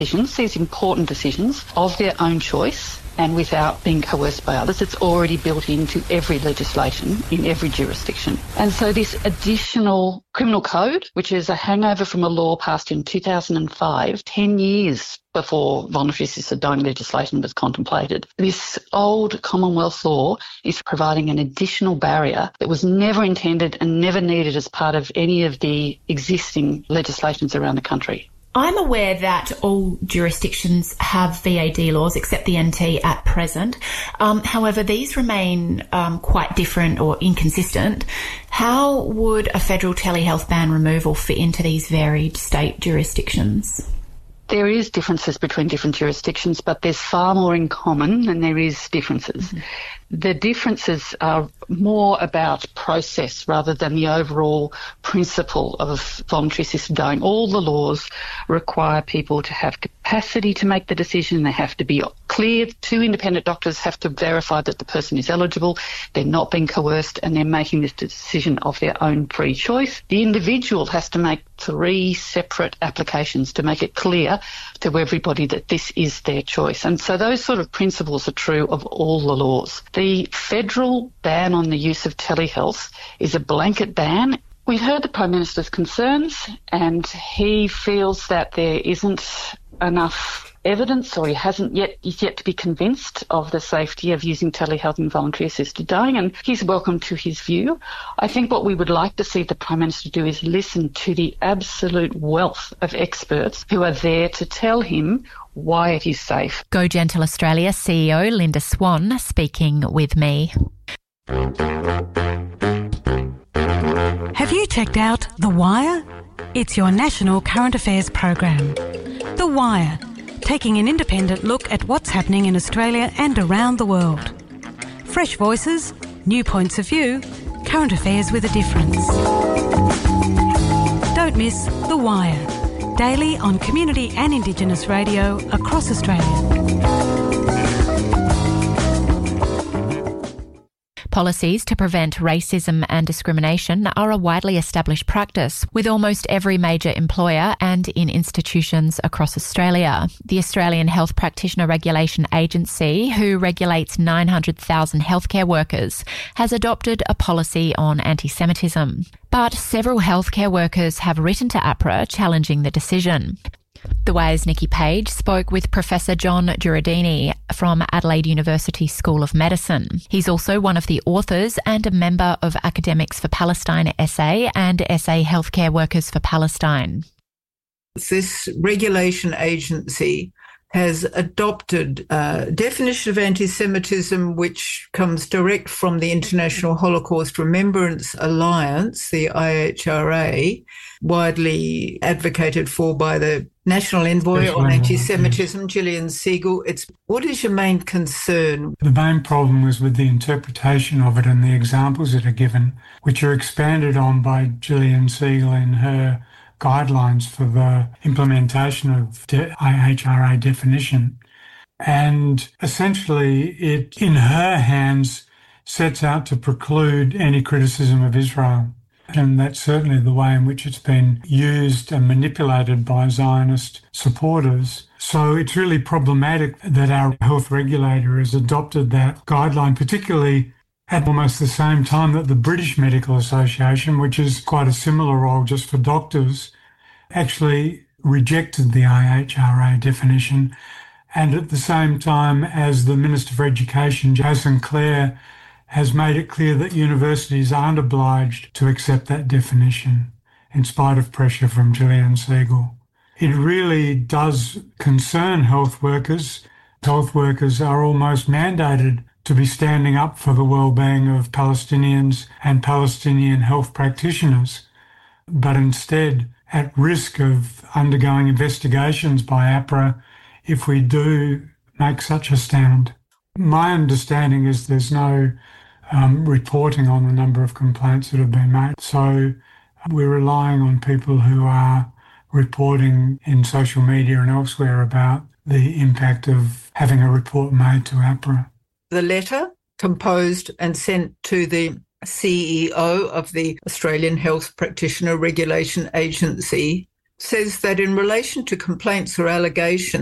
decisions, these important decisions of their own choice and without being coerced by others. It's already built into every legislation in every jurisdiction. And so this additional criminal code, which is a hangover from a law passed in 2005, 10 years before voluntary assisted dying legislation was contemplated, this old Commonwealth law is providing an additional barrier that was never intended and never needed as part of any of the existing legislations around the country. I'm aware that all jurisdictions have VAD laws except the NT at present. However, these remain quite different or inconsistent. How would a federal telehealth ban removal fit into these varied state jurisdictions? There is differences between different jurisdictions, but there's far more in common than there is differences. Mm-hmm. The differences are more about process rather than the overall principle of voluntary assisted dying. All the laws require people to have capacity to make the decision. They have to be clear. Two independent doctors have to verify that the person is eligible, they're not being coerced, and they're making this decision of their own free choice. The individual has to make 3 separate applications to make it clear to everybody that this is their choice. And so those sort of principles are true of all the laws. The federal ban on the use of telehealth is a blanket ban. We've heard the Prime Minister's concerns, and he feels that there isn't enough evidence, or he's yet to be convinced of the safety of using telehealth in voluntary assisted dying, and he's welcome to his view. I think what we would like to see the Prime Minister do is listen to the absolute wealth of experts who are there to tell him why it is safe. Go Gentle Australia CEO Linda Swan speaking with me. Have you checked out The Wire? It's your national current affairs program. The Wire, taking an independent look at what's happening in Australia and around the world. Fresh voices, new points of view, current affairs with a difference. Don't miss The Wire, daily on community and Indigenous radio across Australia. Policies to prevent racism and discrimination are a widely established practice with almost every major employer and in institutions across Australia. The Australian Health Practitioner Regulation Agency, who regulates 900,000 healthcare workers, has adopted a policy on anti-Semitism. But several healthcare workers have written to APRA challenging the decision. The Wire's Nikki Page spoke with Professor John Jureidini from Adelaide University School of Medicine. He's also one of the authors and a member of Academics for Palestine SA and SA Healthcare Workers for Palestine. This regulation agency has adopted a definition of anti-Semitism which comes direct from the International Holocaust Remembrance Alliance, the IHRA, widely advocated for by the National Envoy on Anti-Semitism, Gillian Segal. What is your main concern? The main problem was with the interpretation of it and the examples that are given, which are expanded on by Gillian Segal in her guidelines for the implementation of the IHRA definition. And essentially it, in her hands, sets out to preclude any criticism of Israel. And that's certainly the way in which it's been used and manipulated by Zionist supporters. So it's really problematic that our health regulator has adopted that guideline, particularly at almost the same time that the British Medical Association, which is quite a similar role just for doctors, actually rejected the IHRA definition. And at the same time as the Minister for Education, Jason Clare, has made it clear that universities aren't obliged to accept that definition, in spite of pressure from Gillian Segal. It really does concern health workers. Health workers are almost mandated to be standing up for the well-being of Palestinians and Palestinian health practitioners, but instead at risk of undergoing investigations by APRA if we do make such a stand. My understanding is there's no reporting on the number of complaints that have been made, so we're relying on people who are reporting in social media and elsewhere about the impact of having a report made to APRA. The letter composed and sent to the CEO of the Australian Health Practitioner Regulation Agency says that in relation to complaints or allegations,